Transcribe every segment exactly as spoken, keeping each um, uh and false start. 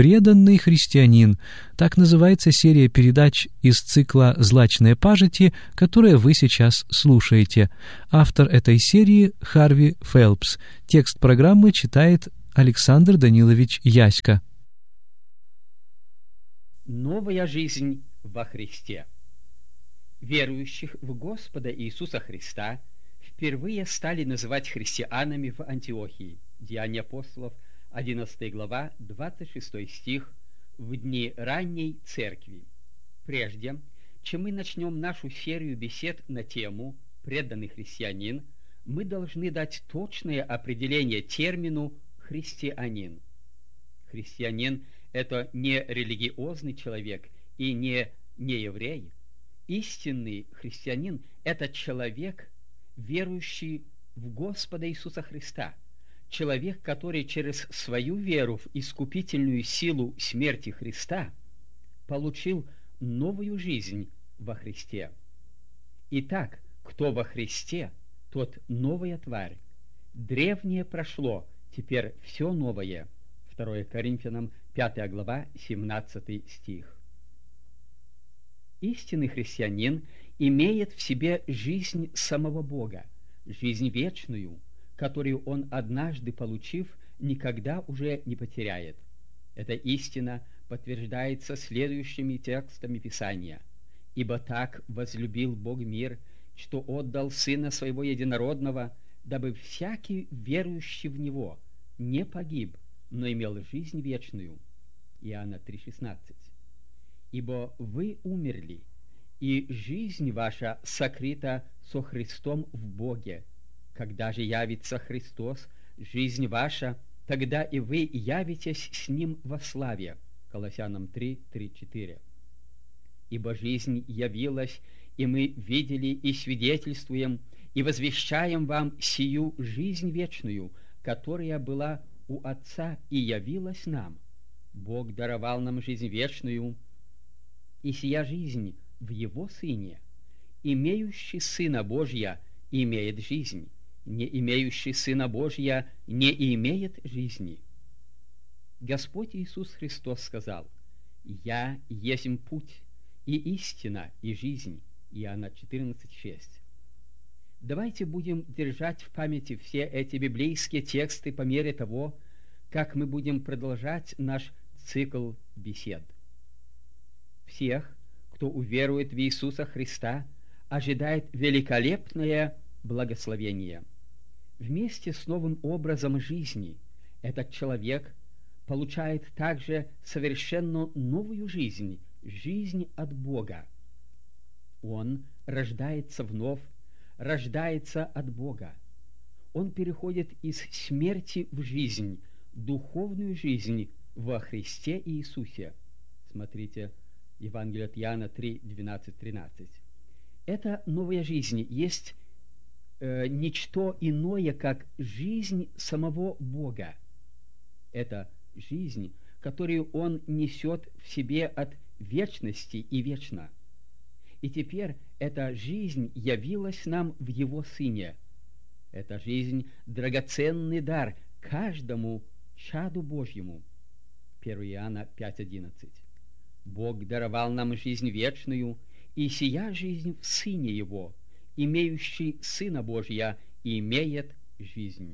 «Преданный христианин». Так называется серия передач из цикла «Злачные пажити», которые вы сейчас слушаете. Автор этой серии — Харви Фелпс. Текст программы читает Александр Данилович Яська. Новая жизнь во Христе. Верующих в Господа Иисуса Христа впервые стали называть христианами в Антиохии. Деяния апостолов, одиннадцатая глава, двадцать шестой стих, в дни ранней церкви. Прежде чем мы начнем нашу серию бесед на тему «Преданный христианин», мы должны дать точное определение термину «христианин». Христианин – это не религиозный человек и не нееврей. Истинный христианин – это человек, верующий в Господа Иисуса Христа, человек, который через свою веру в искупительную силу смерти Христа получил новую жизнь во Христе. Итак, кто во Христе, тот новая тварь. Древнее прошло, теперь все новое. второе Коринфянам, пятая глава, семнадцатый стих. Истинный христианин имеет в себе жизнь самого Бога, жизнь вечную, которую он, однажды получив, никогда уже не потеряет. Эта истина подтверждается следующими текстами Писания. «Ибо так возлюбил Бог мир, что отдал Сына Своего Единородного, дабы всякий, верующий в Него, не погиб, но имел жизнь вечную». Иоанна три шестнадцать. «Ибо вы умерли, и жизнь ваша сокрыта со Христом в Боге. Когда же явится Христос, жизнь ваша, тогда и вы явитесь с Ним во славе». Колоссянам три, три, четыре. «Ибо жизнь явилась, и мы видели и свидетельствуем, и возвещаем вам сию жизнь вечную, которая была у Отца и явилась нам. Бог даровал нам жизнь вечную, и сия жизнь в Его Сыне. Имеющий Сына Божия имеет жизнь, не имеющий Сына Божия не имеет жизни». Господь Иисус Христос сказал: «Я есмь путь, и истина, и жизнь». Иоанна четырнадцать шесть. Давайте будем держать в памяти все эти библейские тексты по мере того, как мы будем продолжать наш цикл бесед. Всех, кто уверует в Иисуса Христа, ожидает великолепное благословение. Вместе с новым образом жизни этот человек получает также совершенно новую жизнь, жизнь от Бога. Он рождается вновь, рождается от Бога. Он переходит из смерти в жизнь, духовную жизнь во Христе Иисусе. Смотрите, Евангелие от Иоанна три, двенадцать, тринадцать. Эта новая жизнь есть э, ничто иное, как жизнь самого Бога. Это жизнь, которую Он несет в себе от вечности и вечно. И теперь эта жизнь явилась нам в Его Сыне. Эта жизнь – драгоценный дар каждому чаду Божьему. первое Иоанна пять, одиннадцать. Бог даровал нам жизнь вечную, и сия жизнь в Сыне Его, имеющий Сына Божия, имеет жизнь.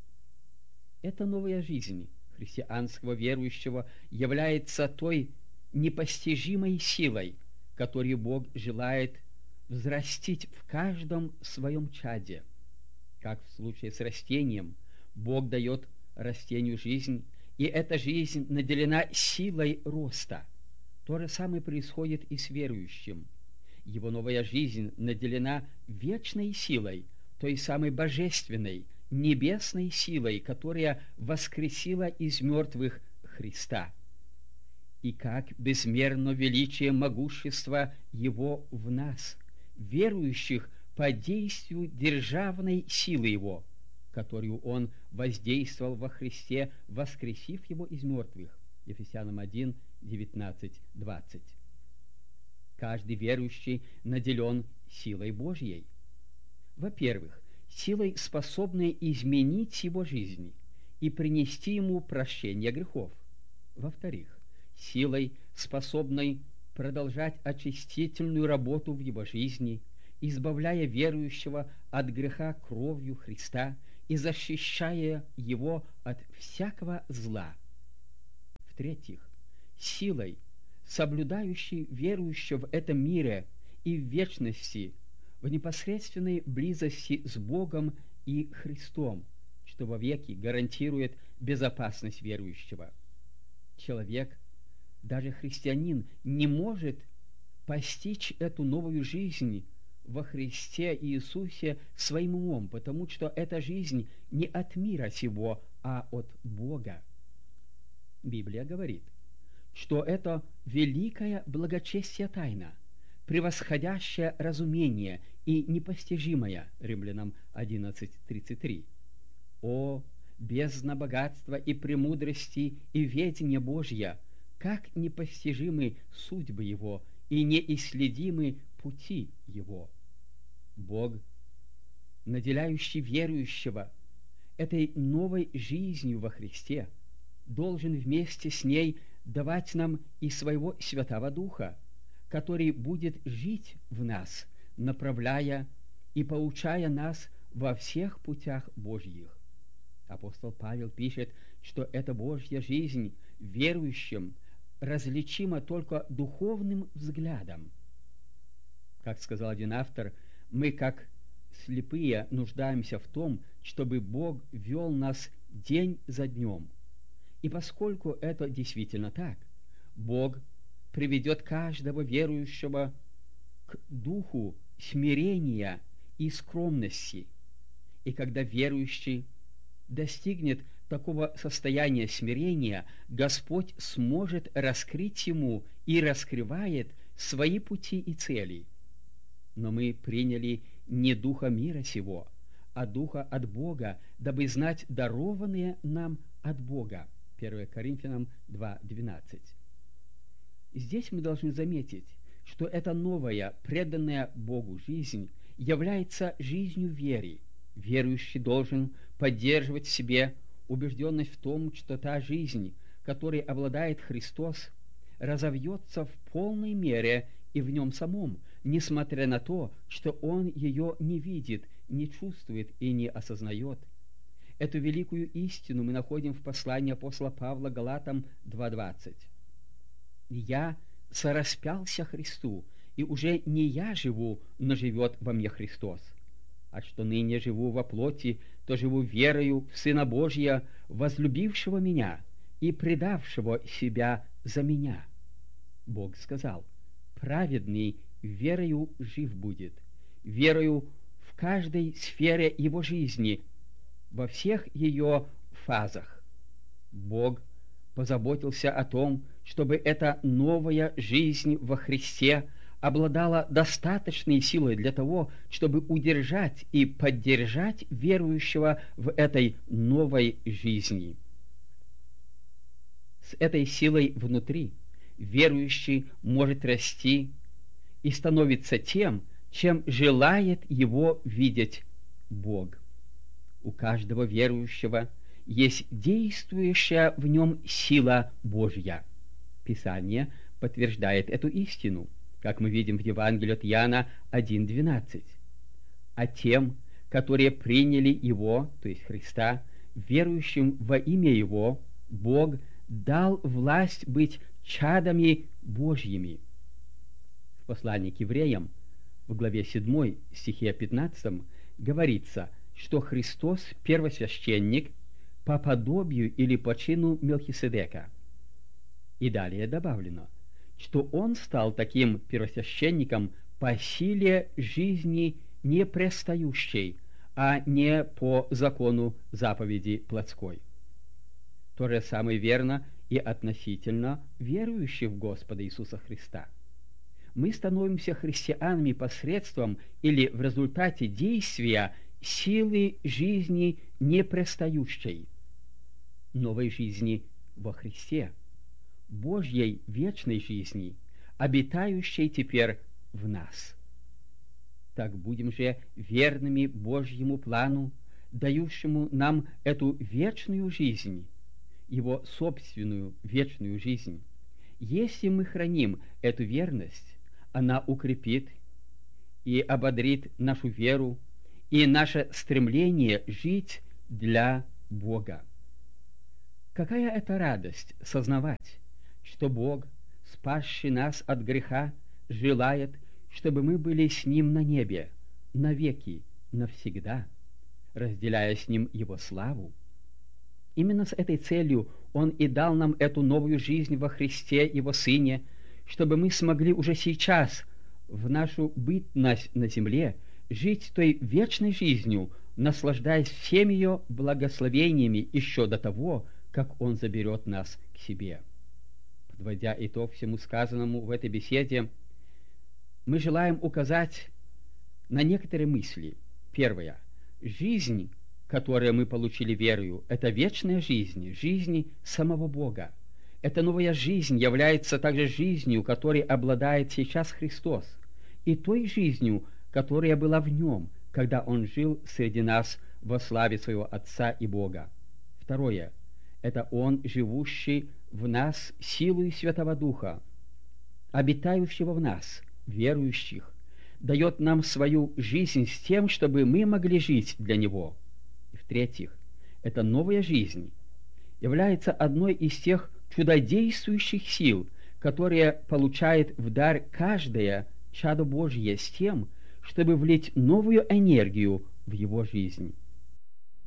Эта новая жизнь христианского верующего является той непостижимой силой, которую Бог желает взрастить в каждом своем чаде. Как в случае с растением, Бог дает растению жизнь, и эта жизнь наделена силой роста. То же самое происходит и с верующим. Его новая жизнь наделена вечной силой, той самой божественной, небесной силой, которая воскресила из мертвых Христа. И как безмерно величие могущества Его в нас, верующих по действию державной силы Его, которую Он воздействовал во Христе, воскресив Его из мертвых. Ефесянам один, девятнадцать, двадцать. Каждый верующий наделен силой Божьей. Во-первых, силой, способной изменить его жизнь и принести ему прощение грехов. Во-вторых, силой, способной продолжать очистительную работу в его жизни, избавляя верующего от греха кровью Христа и защищая его от всякого зла. В-третьих, силой, соблюдающей верующего в этом мире и в вечности, в непосредственной близости с Богом и Христом, что вовеки гарантирует безопасность верующего. Человек, даже христианин, не может постичь эту новую жизнь во Христе Иисусе своим умом, потому что эта жизнь не от мира сего, а от Бога. Библия говорит, что это великая благочестие тайна, превосходящая разумение и непостижимая, Римлянам одиннадцать тридцать три. О, бездна богатства и премудрости и ведения Божья, как непостижимы судьбы Его и неисследимы пути Его! Бог, наделяющий верующего этой новой жизнью во Христе, должен вместе с ней давать нам и своего Святого Духа, который будет жить в нас, направляя и поучая нас во всех путях Божьих. Апостол Павел пишет, что эта Божья жизнь верующим различима только духовным взглядом. Как сказал один автор, мы, как слепые, нуждаемся в том, чтобы Бог вел нас день за днем. И поскольку это действительно так, Бог приведет каждого верующего к духу смирения и скромности. И когда верующий достигнет такого состояния смирения, Господь сможет раскрыть ему и раскрывает свои пути и цели. Но мы приняли не духа мира сего, а духа от Бога, дабы знать дарованные нам от Бога. первое Коринфянам два двенадцать. Здесь мы должны заметить, что эта новая, преданная Богу жизнь является жизнью веры. Верующий должен поддерживать в себе убежденность в том, что та жизнь, которой обладает Христос, разовьется в полной мере и в нем самом, несмотря на то, что он ее не видит, не чувствует и не осознает. Эту великую истину мы находим в послании апостола Павла Галатам два двадцать. «Я сораспялся Христу, и уже не я живу, но живет во мне Христос. А что ныне живу во плоти, то живу верою в Сына Божия, возлюбившего меня и предавшего себя за меня». Бог сказал, праведный верою жив будет, верою в каждой сфере его жизни, во всех ее фазах. Бог позаботился о том, чтобы эта новая жизнь во Христе обладала достаточной силой для того, чтобы удержать и поддержать верующего в этой новой жизни. С этой силой внутри верующий может расти и становится тем, чем желает его видеть Бог. У каждого верующего есть действующая в нем сила Божья. Писание подтверждает эту истину, как мы видим в Евангелии от Иоанна один двенадцать. А тем, которые приняли Его, то есть Христа, верующим во имя Его, Бог дал власть быть чадами Божьими. В послании к евреям, в главе седьмой, стихе пятнадцатом, говорится, что Христос – первосвященник по подобию или по чину Мелхиседека. И далее добавлено, что Он стал таким первосвященником по силе жизни не пристающей, а не по закону заповеди плотской. То же самое верно и относительно верующих в Господа Иисуса Христа. Мы становимся христианами посредством или в результате действия силы жизни непрестающей, новой жизни во Христе, Божьей вечной жизни, обитающей теперь в нас. Так будем же верными Божьему плану, дающему нам эту вечную жизнь, Его собственную вечную жизнь. Если мы храним эту верность, она укрепит и ободрит нашу веру и наше стремление жить для Бога. Какая это радость сознавать, что Бог, спасший нас от греха, желает, чтобы мы были с Ним на небе, навеки, навсегда, разделяя с Ним Его славу. Именно с этой целью Он и дал нам эту новую жизнь во Христе Его Сыне, чтобы мы смогли уже сейчас, в нашу бытность на земле, жить той вечной жизнью, наслаждаясь всеми ее благословениями еще до того, как Он заберет нас к себе. Подводя итог всему сказанному в этой беседе, мы желаем указать на некоторые мысли. Первое. Жизнь, которую мы получили верою, это вечная жизнь, жизнь самого Бога. Эта новая жизнь является также жизнью, которой обладает сейчас Христос, и той жизнью, которая была в Нем, когда Он жил среди нас во славе Своего Отца и Бога. Второе. Это Он, живущий в нас силою Святого Духа, обитающего в нас, верующих, дает нам свою жизнь с тем, чтобы мы могли жить для Него. И в-третьих, эта новая жизнь является одной из тех чудодействующих сил, которые получает в дар каждое чадо Божье с тем, чтобы влить новую энергию в его жизнь.